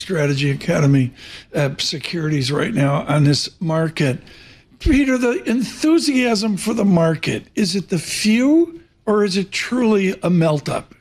Strategy Academy securities right now on this market. Peter, the enthusiasm for the market, is it the few or is it truly a melt up?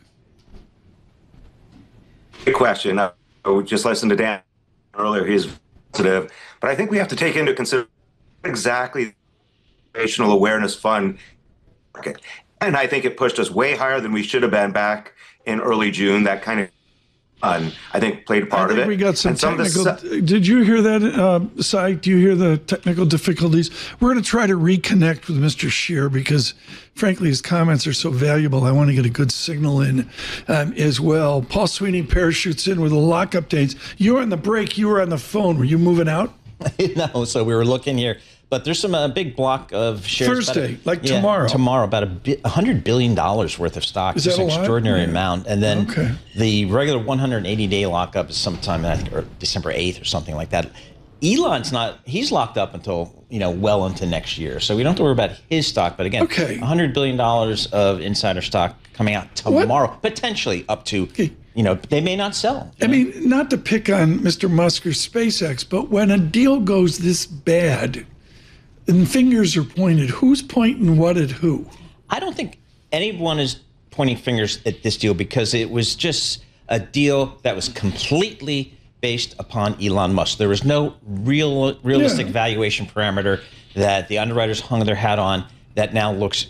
Good question. I just listened to Dan earlier. He's positive, but I think we have to take into consideration exactly the situational awareness fund market. And I think it pushed us way higher than we should have been back in early June. That kind of I think played a part of it. We got some technical. Did you hear that, Cy? Do you hear the technical difficulties? We're going to try to reconnect with Mr. Scheer because, frankly, his comments are so valuable. I want to get a good signal in as well. Paul Sweeney parachutes in with the lock updates. You were on the break. You were on the phone. Were you moving out? No, so we were looking here. But there's some big block of shares. Thursday, tomorrow. Tomorrow, about $100 billion worth of stock. Is that an extraordinary amount. And then the regular 180-day lockup is sometime, I think, or December 8th or something like that. Elon's not, he's locked up until, well into next year. So we don't have to worry about his stock. But again, $100 billion of insider stock coming out tomorrow, potentially up to, they may not sell. I mean, not to pick on Mr. Musk or SpaceX, but when a deal goes this bad, and fingers are pointed, who's pointing what at who? I don't think anyone is pointing fingers at this deal because it was just a deal that was completely based upon Elon Musk. There was no realistic valuation parameter that the underwriters hung their hat on that now looks,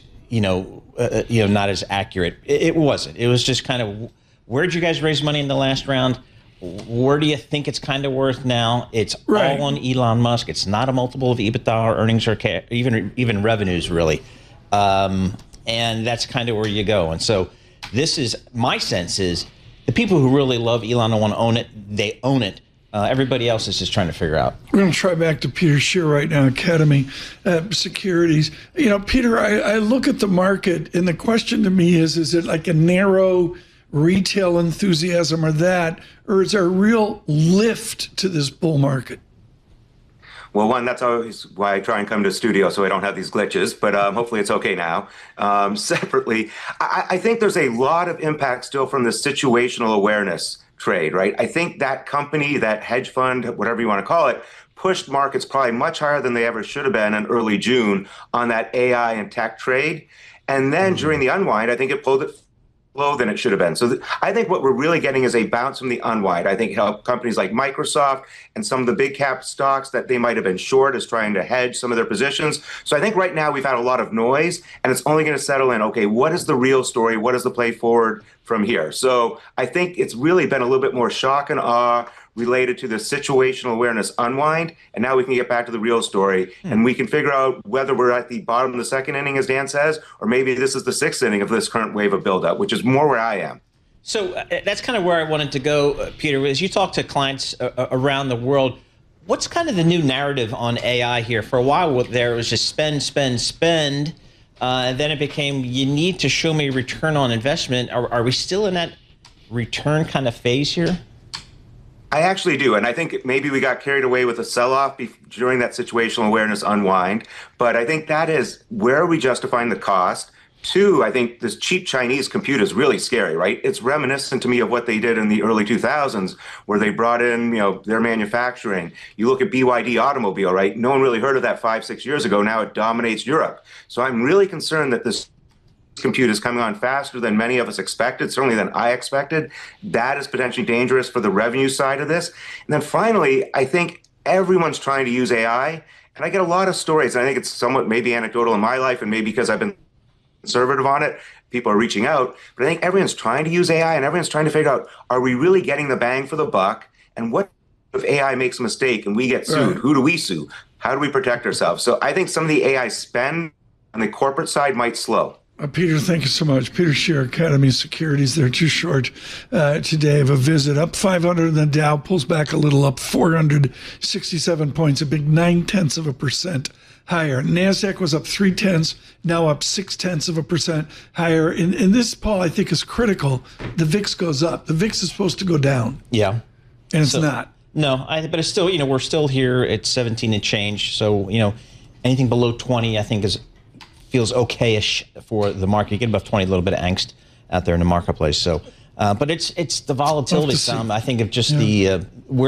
not as accurate. It wasn't. It was just kind of, where'd you guys raise money in the last round? Where do you think it's kind of worth now? It's all on Elon Musk. It's not a multiple of EBITDA or earnings or even revenues, really. And that's kind of where you go. And so this is, my sense is, the people who really love Elon and want to own it, they own it. Everybody else is just trying to figure out. We're going to try back to Peter Scheer right now, Academy Securities. Peter, I look at the market, and the question to me is it like a narrow retail enthusiasm or is there a real lift to this bull market? Well, one, that's always why I try and come to the studio so I don't have these glitches, but hopefully it's okay now. Separately, I think there's a lot of impact still from the situational awareness trade, right? I think that company, that hedge fund, whatever you want to call it, pushed markets probably much higher than they ever should have been in early June on that AI and tech trade. And then during the unwind, I think it pulled it lower than it should have been. So I think what we're really getting is a bounce from the unwind. I think companies like Microsoft and some of the big cap stocks that they might have been short is trying to hedge some of their positions. So I think right now we've had a lot of noise and it's only going to settle in. Okay, what is the real story? What is the play forward from here? So I think it's really been a little bit more shock and awe related to the situational awareness unwind, and now we can get back to the real story, and we can figure out whether we're at the bottom of the second inning, as Dan says, or maybe this is the sixth inning of this current wave of buildup, which is more where I am. So that's kind of where I wanted to go, Peter. As you talk to clients around the world, what's kind of the new narrative on AI here? For a while there, it was just spend, spend, spend. Then it became, you need to show me return on investment. Are we still in that return kind of phase here? I actually do, and I think maybe we got carried away with a sell-off during that situational awareness unwind, but I think that is where are we justifying the cost? Two, I think this cheap Chinese compute is really scary, right? It's reminiscent to me of what they did in the early 2000s, where they brought in, their manufacturing. You look at BYD Automobile, right? No one really heard of that 5-6 years ago. Now it dominates Europe. So I'm really concerned that this compute is coming on faster than many of us expected, certainly than I expected. That is potentially dangerous for the revenue side of this. And then finally, I think everyone's trying to use AI, and I get a lot of stories, and I think it's somewhat maybe anecdotal in my life, and maybe because I've been conservative on it, people are reaching out, but I think everyone's trying to use AI, and everyone's trying to figure out, are we really getting the bang for the buck? And what if AI makes a mistake and we get sued? Who do we sue? How do we protect ourselves? So I think some of the AI spend on the corporate side might slow. Peter, thank you so much. Peter Scheer, Academy Securities. They're too short today of a visit. Up 500 in the Dow, pulls back a little, up 467 points, a big 0.9% higher. NASDAQ was up 0.3, now up 0.6% higher. And this, Paul, I think is critical. The VIX goes up. The VIX is supposed to go down. Yeah. And it's not. No, but it's still, we're still here at 17 and change. So, anything below 20, I think feels okay-ish for the market. You get above 20, a little bit of angst out there in the marketplace. So But it's the volatility, see. Tom. I think of just the